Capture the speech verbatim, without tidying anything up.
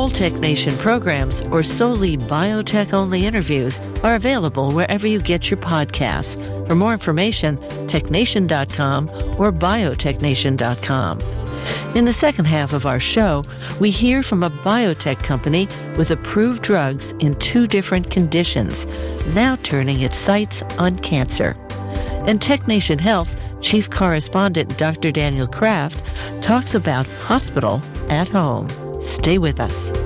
All TechNation programs or solely biotech-only interviews are available wherever you get your podcasts. For more information, tech nation dot com or biotechnation dot com. In the second half of our show, we hear from a biotech company with approved drugs in two different conditions, now turning its sights on cancer. And TechNation Health Chief Correspondent Doctor Daniel Kraft talks about hospital at home. Stay with us.